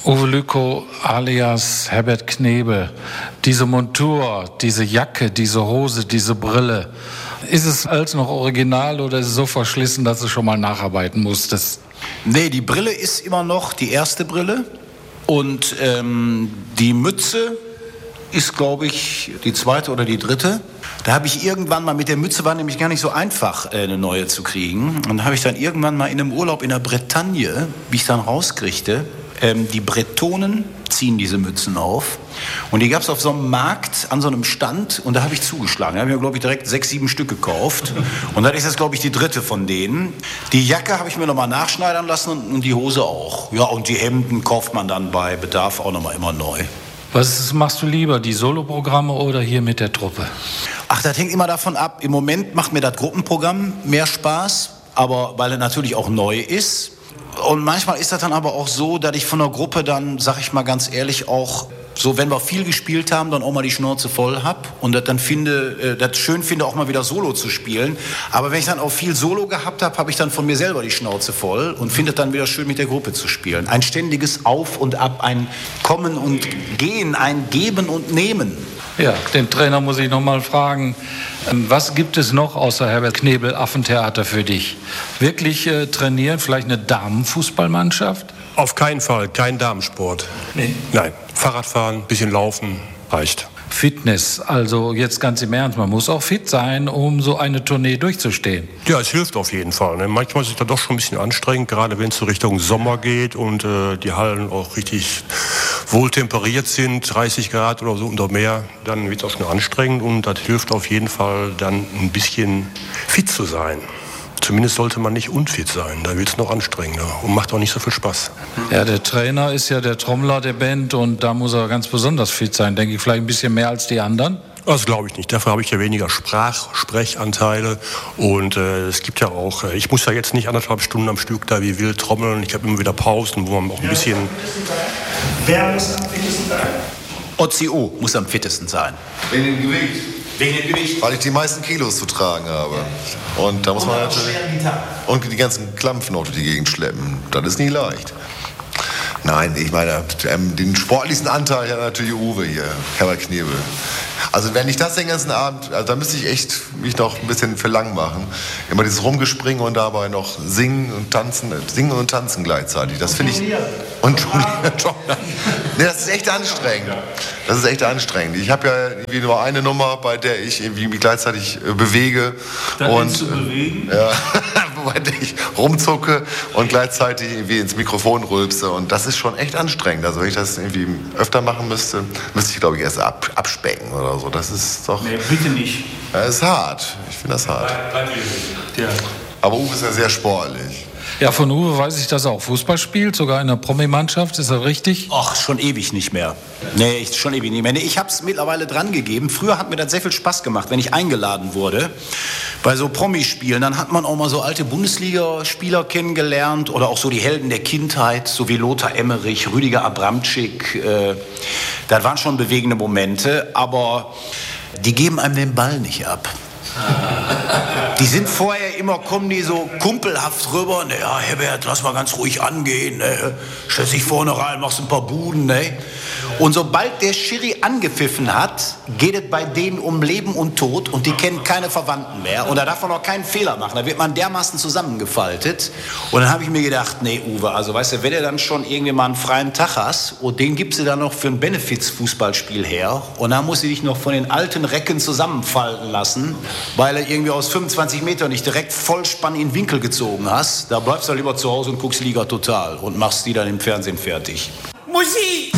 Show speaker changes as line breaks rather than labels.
Uwe Lükow alias Herbert Knebel, diese Montur, diese Jacke, diese Hose, diese Brille, ist es alles noch original oder ist es so verschlissen, dass du schon mal nacharbeiten musstest?
Nee, die Brille ist immer noch die erste Brille und die Mütze ist, glaube ich, die zweite oder die dritte. Da habe ich irgendwann mal, mit der Mütze war nämlich gar nicht so einfach, eine neue zu kriegen. Und da habe ich dann irgendwann mal in einem Urlaub in der Bretagne, wie ich dann rauskriegte, die Bretonen ziehen diese Mützen auf. Und die gab es auf so einem Markt, an so einem Stand, und da habe ich zugeschlagen. Da habe ich mir, glaube ich, direkt 6, 7 Stück gekauft. Und dann ist das, glaube ich, die dritte von denen. Die Jacke habe ich mir nochmal nachschneidern lassen und die Hose auch. Ja, und die Hemden kauft man dann bei Bedarf auch nochmal immer neu.
Was machst du lieber, die Soloprogramme oder hier mit der Truppe?
Ach, das hängt immer davon ab. Im Moment macht mir das Gruppenprogramm mehr Spaß, aber weil es natürlich auch neu ist. Und manchmal ist das dann aber auch so, dass ich von der Gruppe dann, sag ich mal ganz ehrlich, auch so, wenn wir viel gespielt haben, dann auch mal die Schnauze voll hab und das dann schön finde, auch mal wieder Solo zu spielen. Aber wenn ich dann auch viel Solo gehabt habe, habe ich dann von mir selber die Schnauze voll und finde es dann wieder schön, mit der Gruppe zu spielen. Ein ständiges Auf und Ab, ein Kommen und Gehen, ein Geben und Nehmen.
Ja, den Trainer muss ich noch mal fragen, was gibt es noch außer Herbert Knebel Affentheater für dich? Wirklich trainieren, vielleicht eine Damenfußballmannschaft?
Auf keinen Fall, kein Damensport.
Nee.
Nein, Fahrradfahren, bisschen laufen, reicht.
Fitness, also jetzt ganz im Ernst, man muss auch fit sein, um so eine Tournee durchzustehen.
Ja, es hilft auf jeden Fall. Ne? Manchmal ist es da doch schon ein bisschen anstrengend, gerade wenn es so Richtung Sommer geht und die Hallen auch richtig wohltemperiert sind, 30 Grad oder so oder mehr, dann wird es auch schon anstrengend und das hilft auf jeden Fall dann ein bisschen fit zu sein. Zumindest sollte man nicht unfit sein, da wird es noch anstrengender und macht auch nicht so viel Spaß.
Ja, der Trainer ist ja der Trommler der Band und da muss er ganz besonders fit sein, denke ich, vielleicht ein bisschen mehr als die anderen.
Das glaube ich nicht. Dafür habe ich ja weniger Sprechanteile und es gibt ja auch, ich muss ja jetzt nicht 1,5 Stunden am Stück da wie wild trommeln, ich habe immer wieder Pausen, wo man auch ein bisschen...
Wer muss am fittesten sein? Ozzy O muss am fittesten sein.
Wegen dem Gewicht.
Wegen dem Gewicht?
Weil ich die meisten Kilos zu tragen habe. Und da muss man natürlich... Und die ganzen Klampfen auch durch die Gegend schleppen. Das ist nie leicht. Nein, ich meine, den sportlichsten Anteil hat natürlich Uwe hier, Herbert Knebel. Also wenn ich das den ganzen Abend, also da müsste ich echt mich noch ein bisschen für lang machen. Immer dieses Rumgespringen und dabei noch singen und tanzen gleichzeitig. Das finde ich... Und nee, das ist echt anstrengend. Das ist echt anstrengend. Ich habe ja irgendwie nur eine Nummer, bei der ich irgendwie mich gleichzeitig bewege. Und bewegen? Ja, bei der ich rumzucke und gleichzeitig irgendwie ins Mikrofon rülpse. Und das ist schon echt anstrengend. Also wenn ich das irgendwie öfter machen müsste ich, glaube ich, erst abspecken oder so. Das ist doch...
Nee, bitte nicht.
Das ist hart. Ich finde das hart.
Ja.
Aber Uwe ist ja sehr sportlich.
Ja, von Uwe weiß ich, dass er auch Fußball spielt, sogar in der Promi-Mannschaft, ist das richtig?
Ach, schon ewig nicht mehr. Nee, schon ewig nicht mehr. Nee, ich habe es mittlerweile dran gegeben. Früher hat mir das sehr viel Spaß gemacht, wenn ich eingeladen wurde. Bei so Promispielen, dann hat man auch mal so alte Bundesligaspieler kennengelernt oder auch so die Helden der Kindheit, so wie Lothar Emmerich, Rüdiger Abramczyk. Das waren schon bewegende Momente, aber die geben einem den Ball nicht ab. Die sind vorher immer, kommen die so kumpelhaft rüber, ne, ja, Herbert, lass mal ganz ruhig angehen, ne, stell dich vorne rein, machst ein paar Buden, ne. Und sobald der Schiri angepfiffen hat, geht es bei denen um Leben und Tod und die kennen keine Verwandten mehr und da darf man auch keinen Fehler machen, da wird man dermaßen zusammengefaltet. Und dann habe ich mir gedacht, nee, Uwe, also weißt du, wenn du dann schon irgendwie mal einen freien Tag hast und den gibst du dann noch für ein Benefits-Fußballspiel her und dann musst du dich noch von den alten Recken zusammenfalten lassen, weil er irgendwie aus 25 Metern nicht direkt Vollspann in den Winkel gezogen hast, da bleibst du lieber zu Hause und guckst Liga Total und machst die dann im Fernsehen fertig.
Musik!